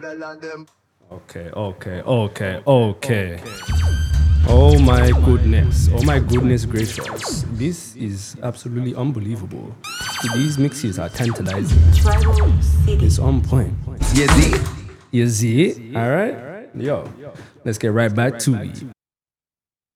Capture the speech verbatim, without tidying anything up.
Okay, okay, okay, okay. Oh my goodness. Oh my goodness gracious. This is absolutely unbelievable. These mixes are tantalizing. It's on point. You see? You see? All right? Yo, let's get right back to it.